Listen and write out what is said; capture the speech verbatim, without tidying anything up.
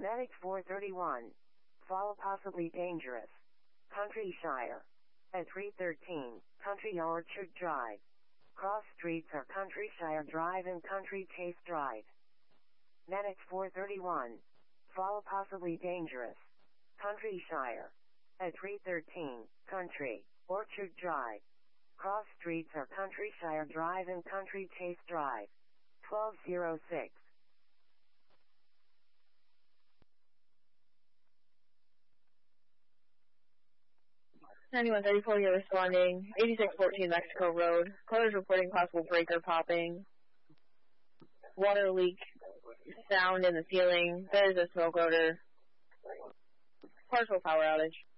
Medic four thirty-one. Fall possibly dangerous. Countryshire. At three thirteen, Country Orchard Drive. Cross streets are Countryshire Drive and Country Chase Drive. Medic four thirty-one. Fall possibly dangerous. Countryshire. At three thirteen, Country Orchard Drive. Cross streets are Countryshire Drive and Country Chase Drive. twelve oh six. ninety-one thirty-four, you're responding. eighty-six fourteen Mexico Road. Callers reporting possible breaker popping. Water leak. Sound in the ceiling. There is a smoke odor. Partial power outage.